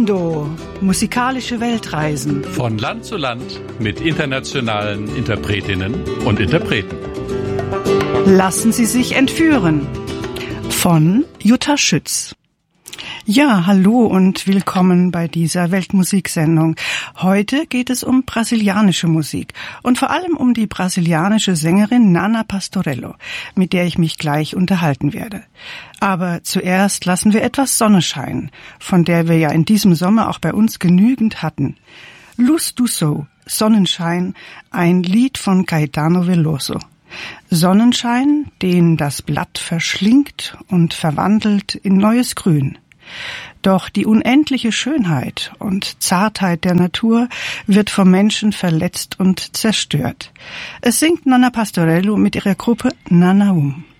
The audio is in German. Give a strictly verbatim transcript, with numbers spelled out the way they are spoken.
Mundo, musikalische Weltreisen. Von Land zu Land mit internationalen Interpretinnen und Interpreten. Lassen Sie sich entführen. Von Jutta Schütz. Ja, hallo und willkommen bei dieser Weltmusiksendung. Heute geht es um brasilianische Musik und vor allem um die brasilianische Sängerin Nana Pastorello, mit der ich mich gleich unterhalten werde. Aber zuerst lassen wir etwas Sonne scheinen, von der wir ja in diesem Sommer auch bei uns genügend hatten. Luz do Sol, Sonnenschein, ein Lied von Caetano Veloso. Sonnenschein, den das Blatt verschlingt und verwandelt in neues Grün. Doch die unendliche Schönheit und Zartheit der Natur wird vom Menschen verletzt und zerstört. Es singt Nana Pastorello mit ihrer Gruppe Nanaum.